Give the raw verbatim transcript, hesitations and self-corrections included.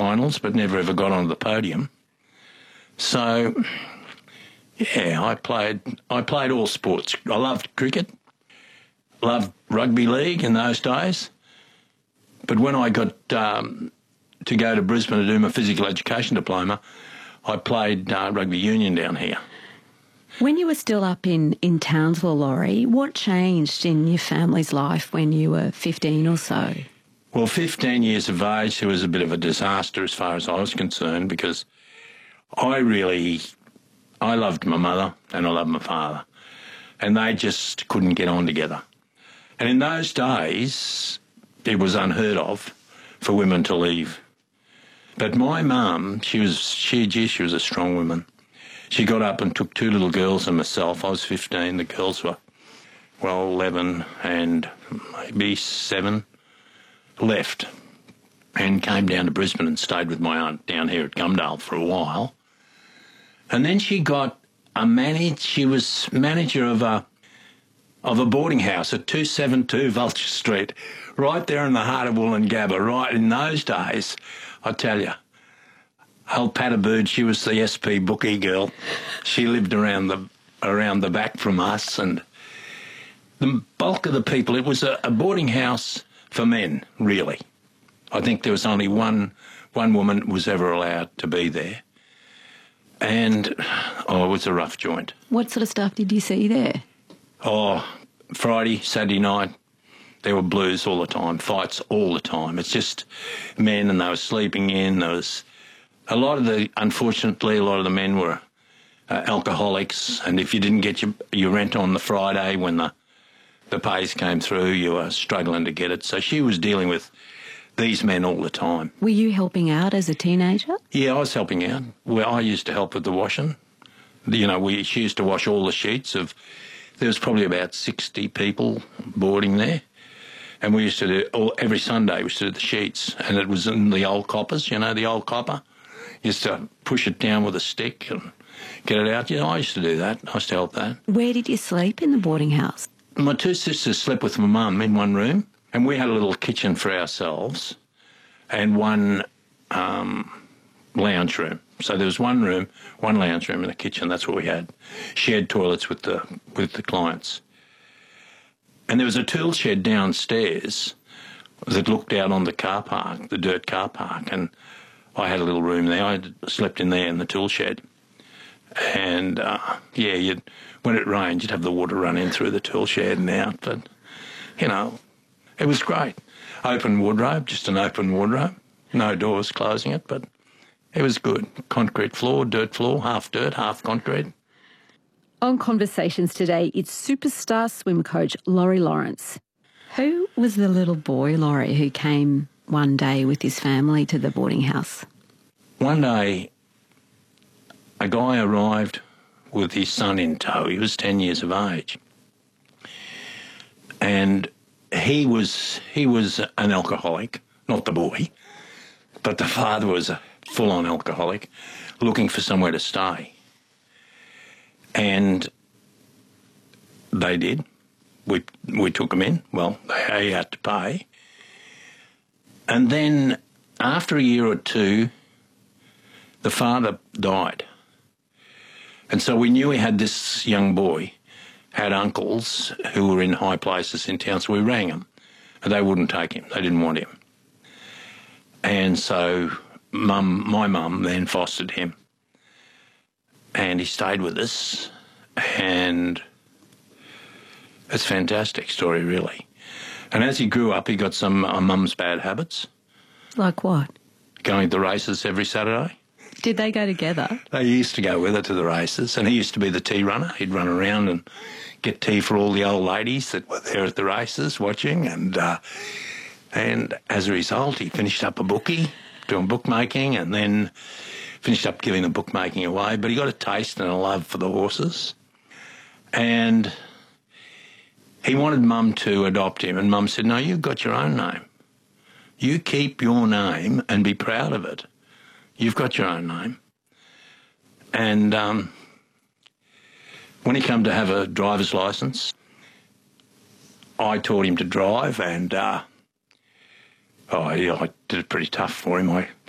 finals but never ever got onto the podium. So, yeah, I played I played all sports. I loved cricket, loved rugby league in those days. But when I got um, to go to Brisbane to do my physical education diploma, I played uh, rugby union down here. When you were still up in, in Townsville, Laurie, what changed in your family's life when you were fifteen or so? Well, fifteen years of age, it was a bit of a disaster as far as I was concerned, because I really, I loved my mother and I loved my father, and they just couldn't get on together. And in those days, it was unheard of for women to leave. But my mum, she was, she, gee, she was a strong woman. She got up and took two little girls and myself. I was fifteen. The girls were, well, eleven and maybe seven, left and came down to Brisbane and stayed with my aunt down here at Gumdale for a while. And then she got a manage, she was manager of a, of a boarding house at two seventy-two Vulture Street, right there in the heart of Woolloongabba, right in those days, I tell you. Old Patabird, she was the S P bookie girl. She lived around the around the back from us, and the bulk of the people, it was a, a boarding house for men, really. I think there was only one one woman was ever allowed to be there. And, oh, it was a rough joint. What sort of stuff did you see there? Oh, Friday, Saturday night, there were blues all the time, fights all the time. It's just men, and they were sleeping in. There was a lot of the, unfortunately, a lot of the men were uh, alcoholics, and if you didn't get your, your rent on the Friday when the, the pays came through, you were struggling to get it. So she was dealing with these men all the time. Were you helping out as a teenager? Yeah, I was helping out. Well, I used to help with the washing. You know, we she used to wash all the sheets of, there was probably about sixty people boarding there. And we used to do, all, every Sunday we used to do the sheets, and it was in the old coppers, you know, the old copper. Used to push it down with a stick and get it out. You know, I used to do that. I used to help that. Where did you sleep in the boarding house? My two sisters slept with my mum in one room, and we had a little kitchen for ourselves and one um, lounge room. So there was one room, one lounge room and a kitchen. That's what we had. Shared toilets with the with the clients. And there was a tool shed downstairs that looked out on the car park, the dirt car park, and I had a little room there. I slept in there in the tool shed. And, uh, yeah, you'd, when it rained, you'd have the water run in through the tool shed and out. But, you know, it was great. Open wardrobe, just an open wardrobe. No doors closing it, but it was good. Concrete floor, dirt floor, half dirt, half concrete. On Conversations today, it's superstar swim coach Laurie Lawrence. Who was the little boy, Laurie, who came one day with his family to the boarding house? One day, a guy arrived with his son in tow. He was ten years of age. And he was he was an alcoholic, not the boy, but the father was a full-on alcoholic, looking for somewhere to stay. And they did. We we took him in. Well, they had to pay. And then after a year or two, the father died. And so we knew we had this young boy, had uncles who were in high places in town, so we rang them. And they wouldn't take him. They didn't want him. And so mum, my mum then fostered him. And he stayed with us, and it's a fantastic story, really. And as he grew up, he got some of mum's bad habits. Like what? Going to the races every Saturday. Did they go together? They used to go with her to the races, and he used to be the tea runner. He'd run around and get tea for all the old ladies that were there at the races watching, and uh, and as a result, he finished up a bookie, doing bookmaking, and then finished up giving the bookmaking away. But he got a taste and a love for the horses, and he wanted Mum to adopt him, and Mum said, no, you've got your own name. You keep your name and be proud of it. You've got your own name. And um, when he came to have a driver's licence, I taught him to drive, and uh, oh, yeah, I did it pretty tough for him. I